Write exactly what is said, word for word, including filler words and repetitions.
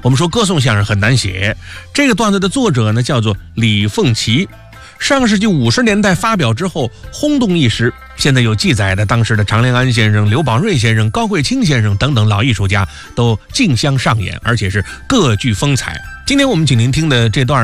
我们说歌颂相声很难写，这个段子的作者呢叫做李凤岐，上世纪五十年代发表之后轰动一时，现在有记载的当时的常连安先生、刘宝瑞先生、高桂清先生等等老艺术家都竞相上演，而且是各具风采。今天我们请您听的这段